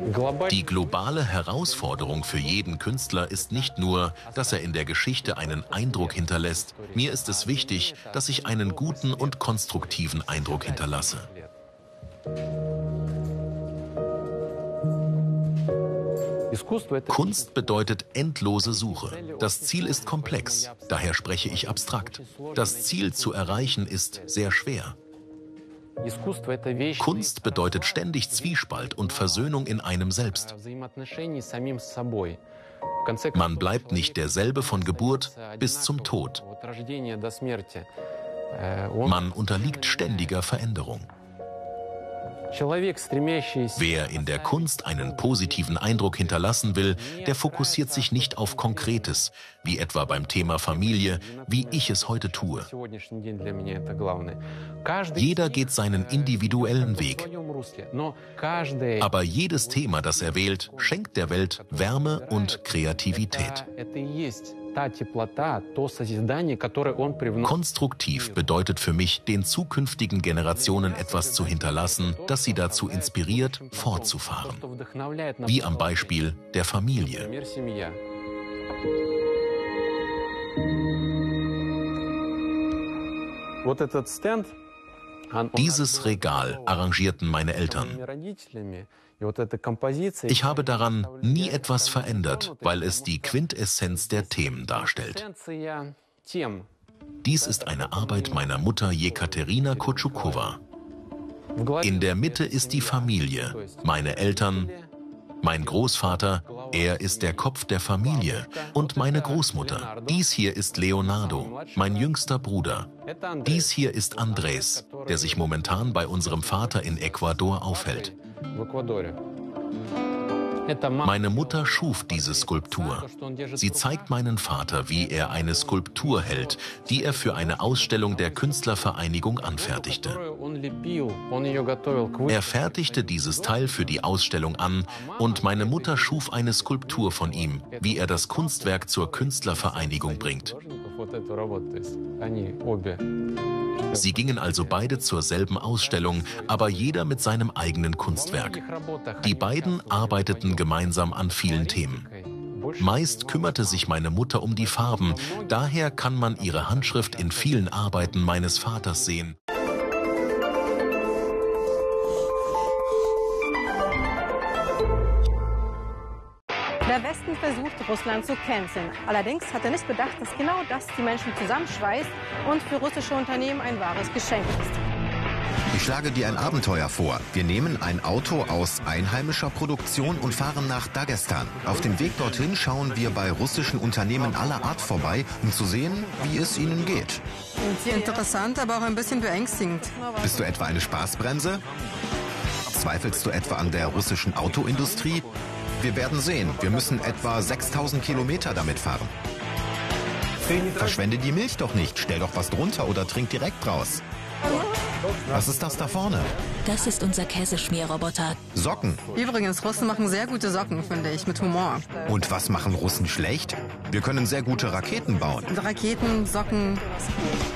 Die globale Herausforderung für jeden Künstler ist nicht nur, dass er in der Geschichte einen Eindruck hinterlässt. Mir ist es wichtig, dass ich einen guten und konstruktiven Eindruck hinterlasse. Kunst bedeutet endlose Suche. Das Ziel ist komplex, daher spreche ich abstrakt. Das Ziel zu erreichen ist sehr schwer. Kunst bedeutet ständig Zwiespalt und Versöhnung in einem selbst. Man bleibt nicht derselbe von Geburt bis zum Tod. Man unterliegt ständiger Veränderung. Wer in der Kunst einen positiven Eindruck hinterlassen will, der fokussiert sich nicht auf Konkretes, wie etwa beim Thema Familie, wie ich es heute tue. Jeder geht seinen individuellen Weg. Aber jedes Thema, das er wählt, schenkt der Welt Wärme und Kreativität. Konstruktiv bedeutet für mich, den zukünftigen Generationen etwas zu hinterlassen, das sie dazu inspiriert, fortzufahren. Wie am Beispiel der Familie. Dieses Regal arrangierten meine Eltern. Ich habe daran nie etwas verändert, weil es die Quintessenz der Themen darstellt. Dies ist eine Arbeit meiner Mutter Jekaterina Kotschukowa. In der Mitte ist die Familie, meine Eltern, mein Großvater, er ist der Kopf der Familie, und meine Großmutter. Dies hier ist Leonardo, mein jüngster Bruder. Dies hier ist Andrés, der sich momentan bei unserem Vater in Ecuador aufhält. Meine Mutter schuf diese Skulptur. Sie zeigt meinen Vater, wie er eine Skulptur hält, die er für eine Ausstellung der Künstlervereinigung anfertigte. Er fertigte dieses Teil für die Ausstellung an und meine Mutter schuf eine Skulptur von ihm, wie er das Kunstwerk zur Künstlervereinigung bringt. Sie gingen also beide zur selben Ausstellung, aber jeder mit seinem eigenen Kunstwerk. Die beiden arbeiteten gemeinsam an vielen Themen. Meist kümmerte sich meine Mutter um die Farben, daher kann man ihre Handschrift in vielen Arbeiten meines Vaters sehen. Der Westen versucht, Russland zu canceln. Allerdings hat er nicht bedacht, dass genau das die Menschen zusammenschweißt und für russische Unternehmen ein wahres Geschenk ist. Ich schlage dir ein Abenteuer vor. Wir nehmen ein Auto aus einheimischer Produktion und fahren nach Dagestan. Auf dem Weg dorthin schauen wir bei russischen Unternehmen aller Art vorbei, um zu sehen, wie es ihnen geht. Interessant, aber auch ein bisschen beängstigend. Bist du etwa eine Spaßbremse? Zweifelst du etwa an der russischen Autoindustrie? Wir werden sehen. Wir müssen etwa 6000 Kilometer damit fahren. Verschwende die Milch doch nicht. Stell doch was drunter oder trink direkt raus. Was ist das da vorne? Das ist unser Käseschmierroboter. Socken. Übrigens, Russen machen sehr gute Socken, finde ich, mit Humor. Und was machen Russen schlecht? Wir können sehr gute Raketen bauen. Raketen, Socken.